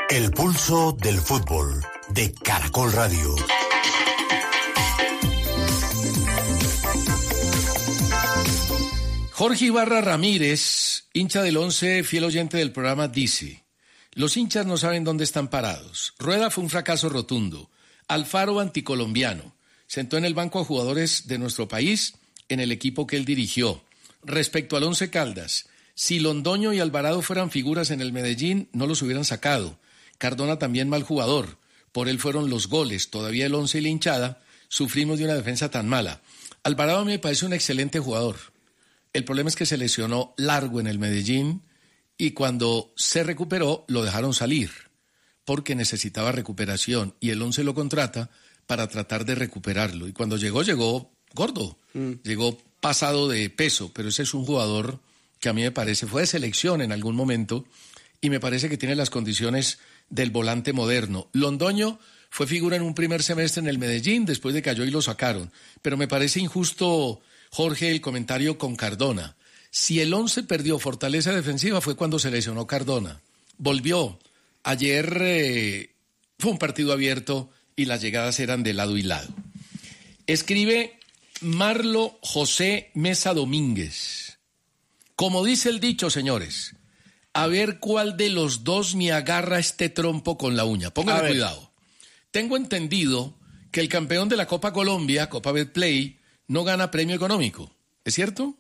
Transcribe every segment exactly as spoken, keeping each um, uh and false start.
El pulso del fútbol de Caracol Radio. Jorge Ibarra Ramírez, hincha del Once, fiel oyente del programa, dice: los hinchas no saben dónde están parados. Rueda fue un fracaso rotundo. Alfaro anticolombiano. Sentó en el banco a jugadores de nuestro país en el equipo que él dirigió. Respecto al Once Caldas, si Londoño y Alvarado fueran figuras en el Medellín, no los hubieran sacado. Cardona también mal jugador. Por él fueron los goles. Todavía el Once y la hinchada sufrimos de una defensa tan mala. Alvarado a mí me parece un excelente jugador. El problema es que se lesionó largo en el Medellín y cuando se recuperó lo dejaron salir porque necesitaba recuperación y el Once lo contrata para tratar de recuperarlo. Y cuando llegó, llegó gordo, mm. llegó pasado de peso, pero ese es un jugador que a mí me parece, fue de selección en algún momento y me parece que tiene las condiciones del volante moderno. Londoño fue figura en un primer semestre en el Medellín, después de cayó y lo sacaron. Pero me parece injusto, Jorge, el comentario con Cardona. Si el Once perdió fortaleza defensiva fue cuando se lesionó Cardona. Volvió. Ayer eh, fue un partido abierto y las llegadas eran de lado y lado. Escribe Marlo José Mesa Domínguez. Como dice el dicho, señores, a ver cuál de los dos me agarra este trompo con la uña. Póngale cuidado. Tengo entendido que el campeón de la Copa Colombia, Copa Betplay, no gana premio económico. ¿Es cierto?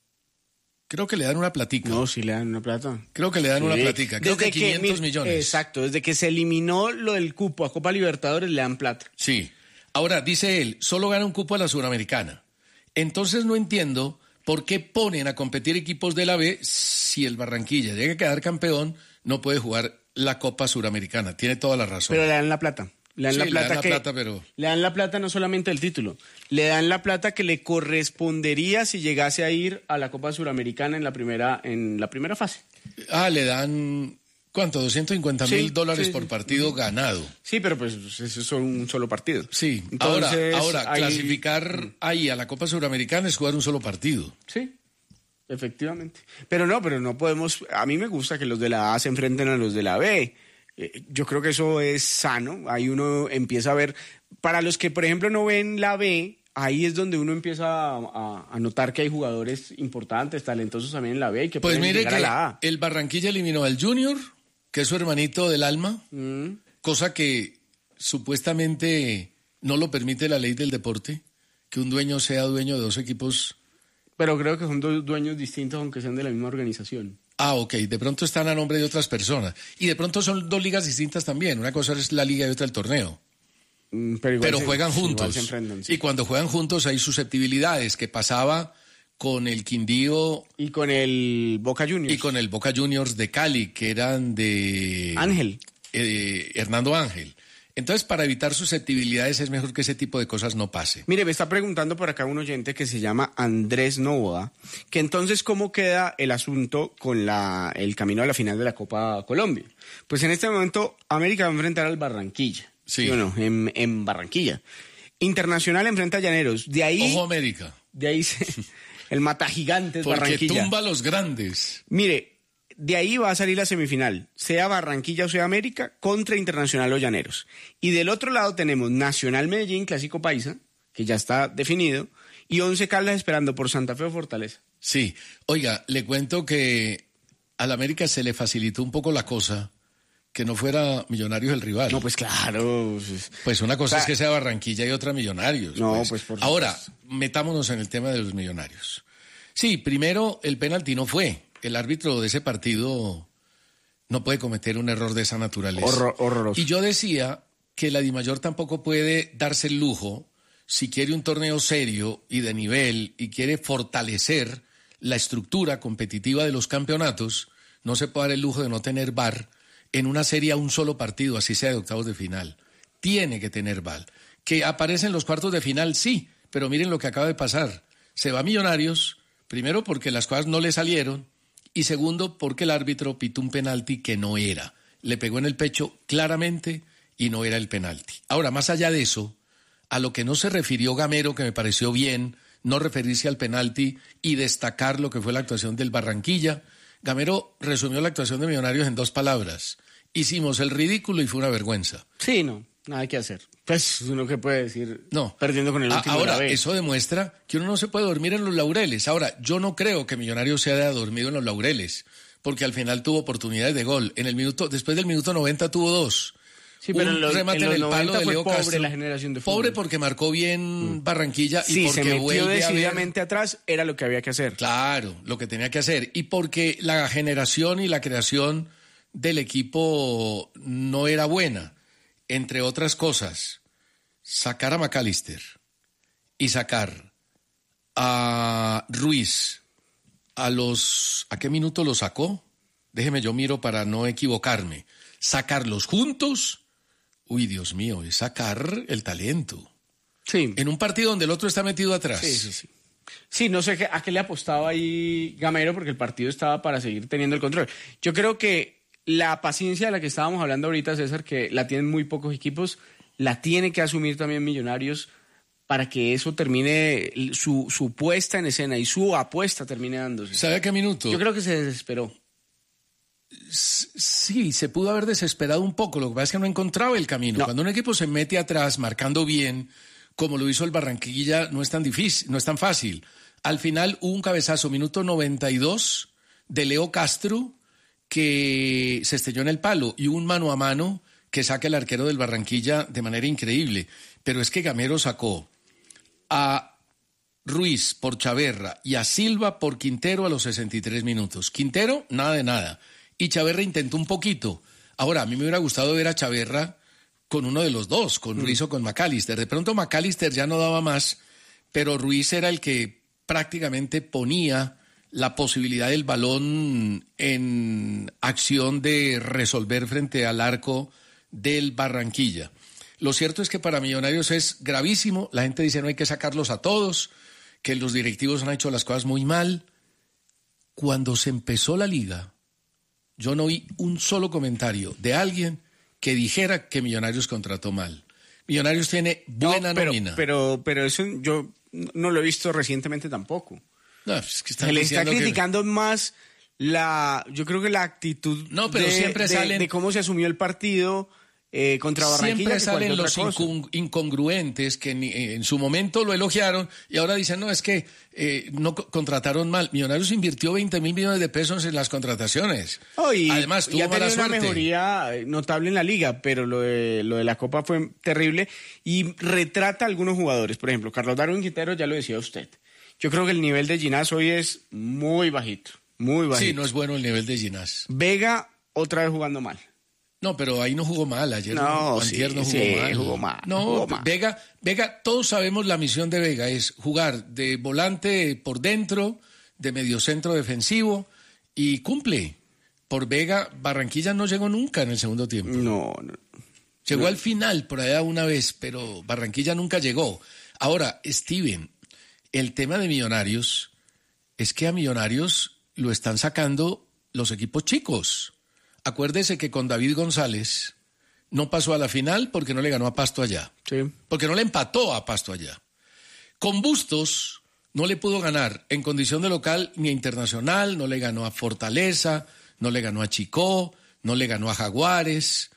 Creo que le dan una platica. No, sí le dan una plata. Creo que le dan sí. una platica. Creo desde que quinientos que, millones. Exacto, desde que se eliminó lo del cupo a Copa Libertadores le dan plata. Sí. Ahora, dice él, solo gana un cupo a la Suramericana. Entonces no entiendo por qué ponen a competir equipos de la B si el Barranquilla llega a quedar campeón, no puede jugar la Copa Suramericana. Tiene toda la razón. Pero le dan la plata. Le dan, sí, la, plata le dan que, la plata pero... Le dan la plata no solamente el título, le dan la plata que le correspondería si llegase a ir a la Copa Suramericana en la primera, en la primera fase. Ah, le dan, ¿cuánto? doscientos cincuenta mil dólares sí, por partido sí. ganado. Sí, pero pues eso es un solo partido. Sí, Entonces, ahora, ahora hay... clasificar ahí a la Copa Suramericana es jugar un solo partido. Sí, efectivamente. Pero no, pero no podemos, a mí me gusta que los de la A se enfrenten a los de la B. Yo creo que eso es sano, ahí uno empieza a ver, para los que por ejemplo no ven la B, ahí es donde uno empieza a, a, a notar que hay jugadores importantes, talentosos también en la B y que pues pueden mire llegar que a la A. El Barranquilla eliminó al Junior, que es su hermanito del alma, mm. cosa que supuestamente no lo permite la ley del deporte, que un dueño sea dueño de dos equipos. Pero creo que son dos dueños distintos aunque sean de la misma organización. Ah, ok, de pronto están a nombre de otras personas. Y de pronto son dos ligas distintas también. Una cosa es la liga y otra el torneo. Mm, pero igual pero se, juegan juntos. Se enfrentan, sí. Y cuando juegan juntos hay susceptibilidades, que pasaba con el Quindío... Y con el Boca Juniors. Y con el Boca Juniors de Cali, que eran de... Ángel. Eh, Hernando Ángel. Entonces, para evitar susceptibilidades es mejor que ese tipo de cosas no pase. Mire, me está preguntando por acá un oyente que se llama Andrés Novoa, que entonces, ¿cómo queda el asunto con la, el camino a la final de la Copa Colombia? Pues en este momento, América va a enfrentar al Barranquilla. Sí. ¿Sí o no? En, en Barranquilla. Internacional enfrenta a Llaneros. De ahí... Ojo América. De ahí se, el matagigantes Porque Barranquilla. Porque tumba a los grandes. Mire... De ahí va a salir la semifinal, sea Barranquilla o sea América, contra Internacional o Llaneros. Y del otro lado tenemos Nacional Medellín, Clásico Paisa, que ya está definido, y Once Caldas esperando por Santa Fe o Fortaleza. Sí, oiga, le cuento que al América se le facilitó un poco la cosa, que no fuera Millonarios el rival. No, pues claro. Pues una cosa o sea, es que sea Barranquilla y otra Millonarios. No, pues, pues por Ahora, supuesto. metámonos en el tema de los Millonarios. Sí, primero el penalti no fue. El árbitro de ese partido no puede cometer un error de esa naturaleza. Horror, horroroso. Y yo decía que la Dimayor tampoco puede darse el lujo, si quiere un torneo serio y de nivel y quiere fortalecer la estructura competitiva de los campeonatos, no se puede dar el lujo de no tener V A R en una serie a un solo partido, así sea de octavos de final. Tiene que tener V A R. Que aparece en los cuartos de final, sí, pero miren lo que acaba de pasar. Se va a Millonarios, primero porque las cosas no le salieron, y segundo, porque el árbitro pitó un penalti que no era. Le pegó en el pecho claramente y no era el penalti. Ahora, más allá de eso, a lo que no se refirió Gamero, que me pareció bien, no referirse al penalti y destacar lo que fue la actuación del Barranquilla, Gamero resumió la actuación de Millonarios en dos palabras: hicimos el ridículo y fue una vergüenza. Sí, no, nada que hacer. Pues uno que puede decir, no. perdiendo con el último. Ahora, de la B. eso demuestra que uno no se puede dormir en los laureles. Ahora, yo no creo que Millonarios se haya dormido en los laureles, porque al final tuvo oportunidades de gol. En el minuto, después del minuto noventa tuvo dos. Sí, pero un en los, remate en en, los el palo de fue Leo pobre Castro. La generación de fútbol. Pobre porque marcó bien mm. Barranquilla y sí, porque se metió vuelve decididamente a ver... atrás, era lo que había que hacer. Claro, lo que tenía que hacer. Y porque la generación y la creación del equipo no era buena. Entre otras cosas, sacar a McAllister y sacar a Ruiz a los... ¿A qué minuto lo sacó? Déjeme, yo miro para no equivocarme. Sacarlos juntos, uy, Dios mío, es sacar el talento. Sí. En un partido donde el otro está metido atrás. Sí, sí, sí. Sí, no sé qué, a qué le apostaba ahí Gamero, porque el partido estaba para seguir teniendo el control. Yo creo que la paciencia de la que estábamos hablando ahorita, César, que la tienen muy pocos equipos, la tiene que asumir también Millonarios para que eso termine, su, su puesta en escena y su apuesta termine dándose. ¿Sabe a qué minuto? Yo creo que se desesperó. Sí, se pudo haber desesperado un poco, lo que pasa es que no encontraba el camino. No. Cuando un equipo se mete atrás marcando bien, como lo hizo el Barranquilla, no es tan difícil, no es tan fácil. Al final hubo un cabezazo, minuto noventa y dos, de Leo Castro, que se estrelló en el palo, y un mano a mano que saca el arquero del Barranquilla de manera increíble. Pero es que Gamero sacó a Ruiz por Chaverra y a Silva por Quintero a los sesenta y tres minutos. Quintero, nada de nada. Y Chaverra intentó un poquito. Ahora, a mí me hubiera gustado ver a Chaverra con uno de los dos, con Ruiz mm. o con McAllister. De pronto McAllister ya no daba más, pero Ruiz era el que prácticamente ponía la posibilidad del balón en acción de resolver frente al arco del Barranquilla. Lo cierto es que para Millonarios es gravísimo. La gente dice no hay que sacarlos a todos, que los directivos han hecho las cosas muy mal. Cuando se empezó la liga, yo no oí un solo comentario de alguien que dijera que Millonarios contrató mal. Millonarios tiene buena no, pero, nómina. Pero, pero eso yo no lo he visto recientemente tampoco. No, es que están Se le está criticando que... más la, yo creo que la actitud no, pero de, siempre de, salen... de cómo se asumió el partido eh, contra Barranquilla. Siempre salen los incon- incongruentes que en, en su momento lo elogiaron y ahora dicen, no, es que eh, no co- contrataron mal. Millonarios invirtió veinte mil millones de pesos en las contrataciones. Oh, y, Además, tuvo y ha mala tenido suerte. una mejoría notable en la liga, pero lo de, lo de la Copa fue terrible y retrata a algunos jugadores. Por ejemplo, Carlos Darwin Quintero, ya lo decía usted. Yo creo que el nivel de Ginás hoy es muy bajito, muy bajito. Sí, no es bueno el nivel de Ginás. Vega, otra vez jugando mal. No, pero ahí no jugó mal. Ayer no, antier sí, no jugó sí, mal. jugó mal. No, jugó mal. Vega, Vega, todos sabemos la misión de Vega, es jugar de volante por dentro, de mediocentro defensivo, y cumple. Por Vega, Barranquilla no llegó nunca en el segundo tiempo. No, no. Llegó no. al final, por allá una vez, pero Barranquilla nunca llegó. Ahora, Steven, el tema de Millonarios es que a Millonarios lo están sacando los equipos chicos. Acuérdese que con David González no pasó a la final porque no le ganó a Pasto allá. Sí. Porque no le empató a Pasto allá. Con Bustos no le pudo ganar en condición de local ni a Internacional, no le ganó a Fortaleza, no le ganó a Chicó, no le ganó a Jaguares.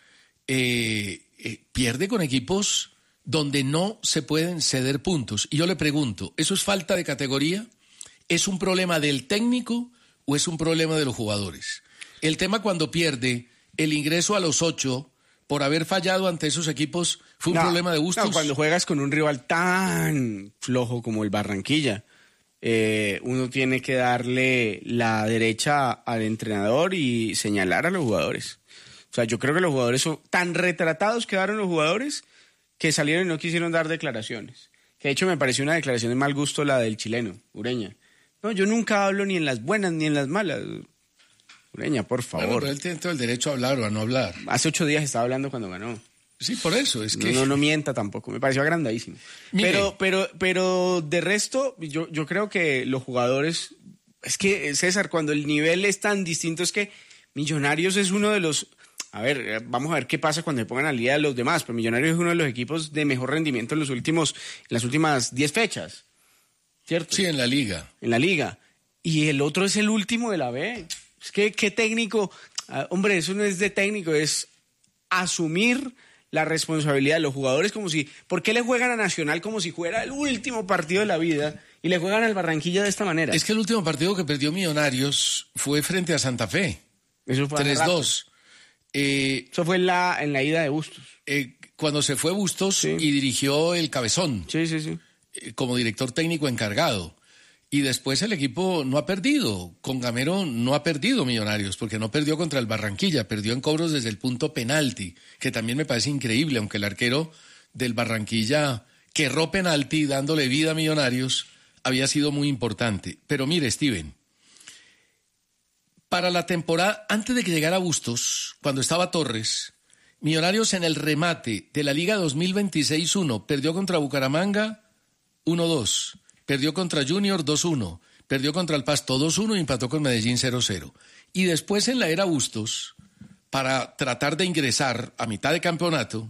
Eh, eh, pierde con equipos donde no se pueden ceder puntos. Y yo le pregunto, ¿eso es falta de categoría? ¿Es un problema del técnico o es un problema de los jugadores? El tema cuando pierde el ingreso a los ocho por haber fallado ante esos equipos fue un no, problema de Bustos. No, cuando juegas con un rival tan flojo como el Barranquilla, eh, uno tiene que darle la derecha al entrenador y señalar a los jugadores. O sea, yo creo que los jugadores son tan retratados quedaron los jugadores que salieron y no quisieron dar declaraciones. Que de hecho me pareció una declaración de mal gusto la del chileno, Ureña. No, yo nunca hablo ni en las buenas ni en las malas. Ureña, por favor. Bueno, pero él tiene todo el derecho a hablar o a no hablar. Hace ocho días estaba hablando cuando ganó. Sí, por eso, es que... No, no, no mienta tampoco, me pareció agrandadísimo. Mire. Pero, pero, pero de resto, yo, yo creo que los jugadores... Es que, César, cuando el nivel es tan distinto, es que Millonarios es uno de los... A ver, vamos a ver qué pasa cuando se pongan al día de los demás, pero Millonarios es uno de los equipos de mejor rendimiento en, los últimos, en las últimas diez fechas, ¿cierto? Sí, en la liga. En la liga. Y el otro es el último de la B. Es que, ¿qué técnico? Ah, hombre, eso no es de técnico, es asumir la responsabilidad de los jugadores como si... ¿Por qué le juegan a Nacional como si fuera el último partido de la vida y le juegan al Barranquilla de esta manera? Es que el último partido que perdió Millonarios fue frente a Santa Fe. Eso fue tres dos. Eh, Eso fue en la, en la ida de Bustos. Eh, cuando se fue Bustos Sí. y dirigió el Cabezón Sí, sí, sí. eh, como director técnico encargado. Y después el equipo no ha perdido. Con Gamero no ha perdido Millonarios, porque no perdió contra el Barranquilla, perdió en cobros desde el punto penalti, que también me parece increíble, aunque el arquero del Barranquilla que erró penalti dándole vida a Millonarios había sido muy importante. Pero mire, Steven, para la temporada, antes de que llegara Bustos, cuando estaba Torres, Millonarios en el remate de la Liga dos mil veintiséis uno perdió contra Bucaramanga uno dos. Perdió contra Junior dos uno, perdió contra el Pasto dos uno y empató con Medellín cero cero. Y después en la era Bustos, para tratar de ingresar a mitad de campeonato,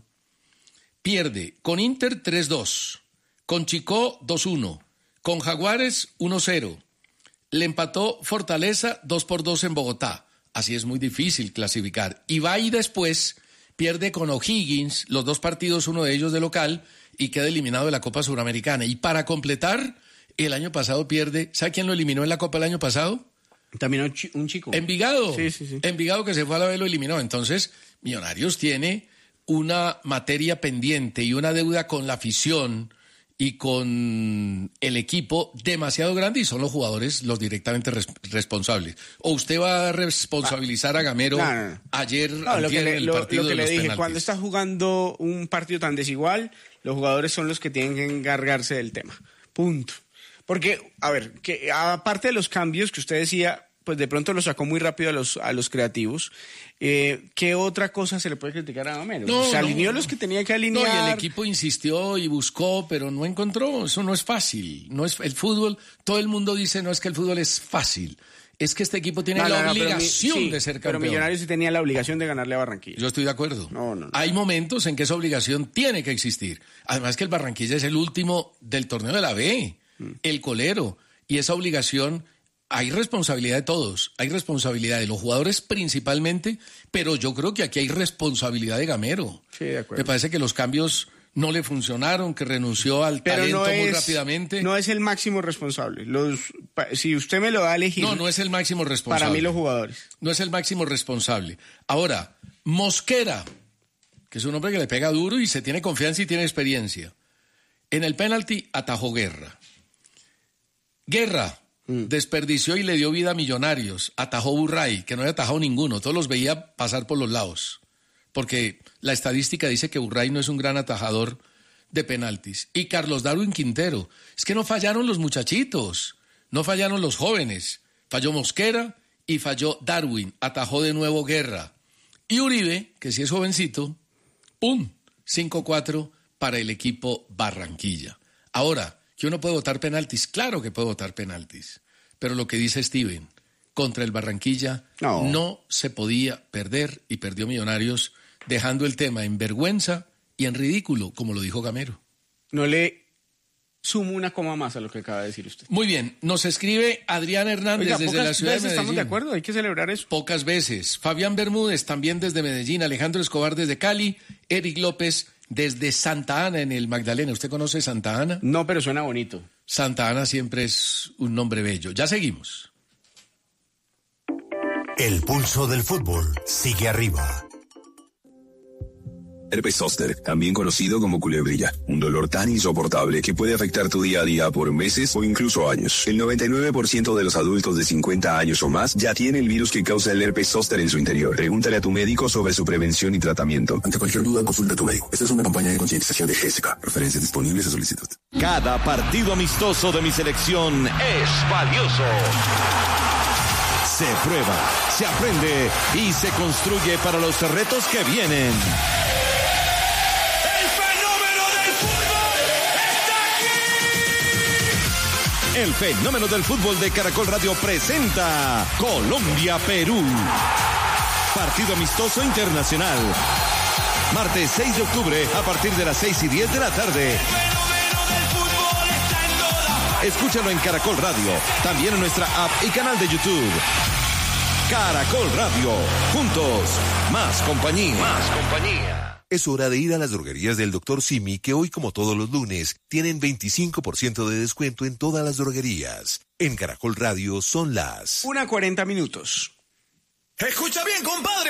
pierde con Inter tres dos, con Chicó dos uno, con Jaguares uno cero. Le empató Fortaleza dos por dos en Bogotá. Así es muy difícil clasificar. Y va y después pierde con O'Higgins, los dos partidos, uno de ellos de local, y queda eliminado de la Copa Suramericana. Y para completar, el año pasado pierde. ¿Sabe quién lo eliminó en la Copa el año pasado? También un, chi- un chico. Envigado. Sí, sí, sí. Envigado, que se fue a la vez lo eliminó. Entonces, Millonarios tiene una materia pendiente y una deuda con la afición y con el equipo demasiado grande, y son los jugadores los directamente res- responsables. ¿O usted va a responsabilizar a Gamero No, no, no. ayer No, lo que antier, le, en el lo- partido lo que de le los dije, penaltis? cuando está jugando un partido tan desigual, los jugadores son los que tienen que encargarse del tema. Punto. Porque, a ver, que aparte de los cambios que usted decía, pues de pronto lo sacó muy rápido a los, a los creativos. Eh, ¿Qué otra cosa se le puede criticar a Gamero? No, se no. alineó los que tenía que No, alinear. y el equipo insistió y buscó, pero no encontró. Eso no es fácil. No es el fútbol. Todo el mundo dice no es que el fútbol es fácil. Es que este equipo tiene No, la no, no, pero mi- obligación sí, de ser Pero campeón. Millonarios sí tenía la obligación de ganarle a Barranquilla. Yo estoy de acuerdo. No, no, no. Hay momentos en que esa obligación tiene que existir. Además que el Barranquilla es el último del torneo de la B, Mm. el colero. Y esa obligación, hay responsabilidad de todos. Hay responsabilidad de los jugadores principalmente, pero yo creo que aquí hay responsabilidad de Gamero. Sí, de acuerdo. Me parece que los cambios no le funcionaron, que renunció al Pero talento no muy es, rápidamente. no es el máximo responsable. Los, pa- si usted me lo da a elegir, No, no es el máximo responsable. para mí los jugadores. No es el máximo responsable. Ahora, Mosquera, que es un hombre que le pega duro y se tiene confianza y tiene experiencia. En el penalti atajó Guerra. Guerra Mm. desperdició y le dio vida a Millonarios. Atajó Burray, que no había atajado ninguno. Todos los veía pasar por los lados. Porque la estadística dice que Burray no es un gran atajador de penaltis. Y Carlos Darwin Quintero. Es que no fallaron los muchachitos. No fallaron los jóvenes. Falló Mosquera y falló Darwin. Atajó de nuevo Guerra. Y Uribe, que sí es jovencito, ¡pum! cinco cuatro para el equipo Barranquilla. Ahora, ¿que uno puede votar penaltis? Claro que puede votar penaltis. Pero lo que dice Steven, contra el Barranquilla No. no se podía perder, y perdió Millonarios, dejando el tema en vergüenza y en ridículo, como lo dijo Gamero. No le sumo una coma más a lo que acaba de decir usted. Muy bien, nos escribe Adrián Hernández Oiga, desde pocas la ciudad de veces Medellín. estamos de acuerdo, hay que celebrar eso. Pocas veces. Fabián Bermúdez también desde Medellín, Alejandro Escobar desde Cali, Eric López desde Santa Ana en el Magdalena. ¿Usted conoce Santa Ana? No, pero suena bonito. Santa Ana siempre es un nombre bello. Ya seguimos. El pulso del fútbol sigue arriba. Herpes zóster, también conocido como culebrilla, un dolor tan insoportable que puede afectar tu día a día por meses o incluso años. El noventa y nueve por ciento de los adultos de cincuenta años o más ya tiene el virus que causa el herpes zóster en su interior. Pregúntale a tu médico sobre su prevención y tratamiento. Ante cualquier duda, consulta a tu médico. Esta es una campaña de concientización de G S K. Referencias disponibles a solicitud. Cada partido amistoso de mi selección es valioso. Se prueba, se aprende y se construye para los retos que vienen. El fenómeno del fútbol de Caracol Radio presenta Colombia-Perú. Partido amistoso internacional. Martes seis de octubre a partir de las seis y diez de la tarde. Escúchalo en Caracol Radio, también en nuestra app y canal de YouTube. Caracol Radio. Juntos, más compañía. Más compañía. Es hora de ir a las droguerías del doctor Simi, que hoy, como todos los lunes, tienen veinticinco por ciento de descuento en todas las droguerías. En Caracol Radio son las una cuarenta minutos. Escucha bien, compadre.